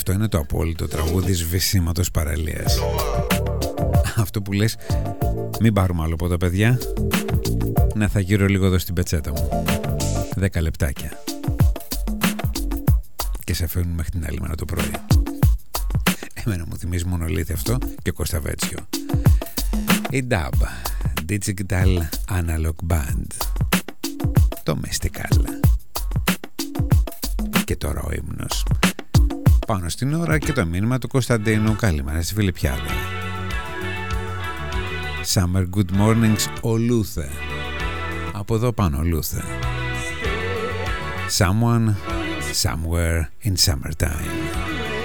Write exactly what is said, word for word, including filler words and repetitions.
Αυτό είναι το απόλυτο τραγούδι σβησίματος παραλίας. Αυτό που λες, μην πάρουμε άλλο ποτέ, παιδιά. Να θα γύρω λίγο εδώ στην πετσέτα μου. Δέκα λεπτάκια. Και σε φέρνουν μέχρι την άλλη μέρα το πρωί. Εμένα μου θυμίζει Μονολίθι αυτό και Κωνσταβέτσιο. Η ντάμπ Digital Analog Band, το Mystical. Και τώρα ο ύμνος. Πάνω στην ώρα και το μήνυμα του Κωνσταντίνου. Καλημέρα στη Φιλιππιάδα. Summer Good Mornings ο Λούθε. Από εδώ πάνω ο Λούθε. Someone, somewhere in summertime.